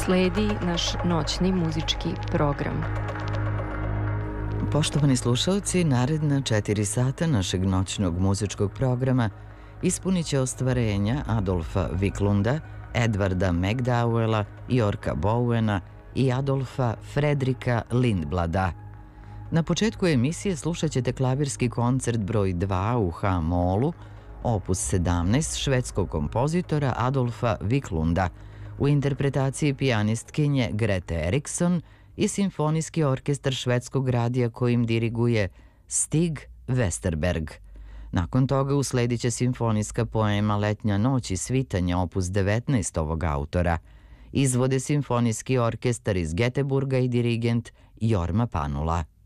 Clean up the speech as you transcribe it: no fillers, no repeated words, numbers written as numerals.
Sledi naš noćni muzički program. Poštovani slušalci, naredna 4 sata našeg noćnog muzičkog programa ispunit će ostvarenja Adolfa Wiklunda, Edvarda McDowella, Yorka Bowena i Adolfa Fredrika Lindblada. Na početku emisije slušat ćete klavirski koncert broj 2 u H-molu, opus 17 švedskog kompozitora Adolfa Wiklunda, u interpretaciji pijanistkinje Grete Eriksson i simfonijski orkestar švedskog radija kojim diriguje Stig Westerberg. Nakon toga usledit će simfonijska poema Letnja noć i svitanje opus 19 ovog autora. Izvode simfonijski orkestar iz Geteburga i dirigent Jorma Panula.